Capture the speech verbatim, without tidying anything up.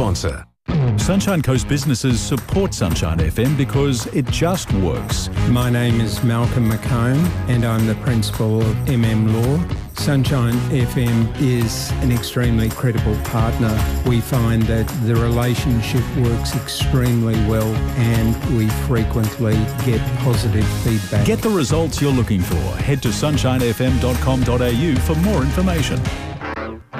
sponsor. Sunshine Coast businesses support Sunshine F M because it just works. My name is Malcolm McComb and I'm the principal of M M Law. Sunshine F M is an extremely credible partner. We find that the relationship works extremely well and we frequently get positive feedback. Get the results you're looking for. Head to sunshine f m dot com dot a u for more information.